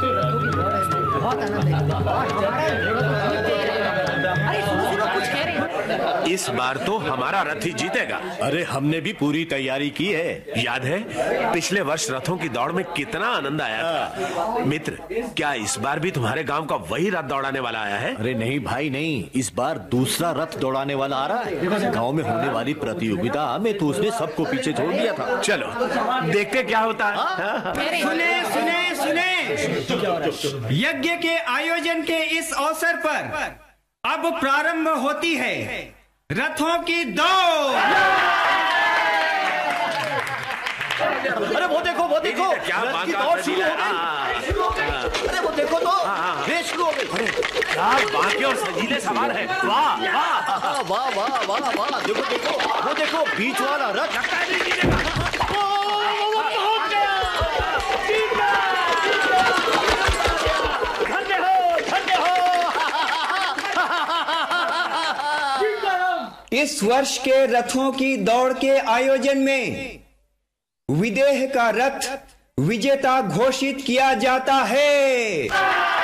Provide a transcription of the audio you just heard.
बहुत आनंद है। इस बार तो हमारा रथ ही जीतेगा। अरे हमने भी पूरी तैयारी की है। याद है पिछले वर्ष रथों की दौड़ में कितना आनंद आया था। मित्र, क्या इस बार भी तुम्हारे गांव का वही रथ दौड़ाने वाला आया है? अरे नहीं भाई नहीं, इस बार दूसरा रथ दौड़ाने वाला आ रहा है। गांव में होने वाली प्रतियोगिता में तो उसने सबको पीछे छोड़ दिया था। चलो देखते क्या होता है। सुने सुने सुने, यज्ञ के आयोजन के इस अवसर पर अब प्रारंभ होती है रथों की दौड़। अरे वो देखो क्या रथ की बात दौड़ शुरू हो गई। अरे वो देखो तो रेस शुरू हो गई। क्या बाकी और सजीले सवार है। वाह वाह वाह वाह वाह वाह, देखो वो देखो बीच वाला रथ इस वर्ष के रथों की दौड़ के आयोजन में विदेह का रथ विजेता घोषित किया जाता है।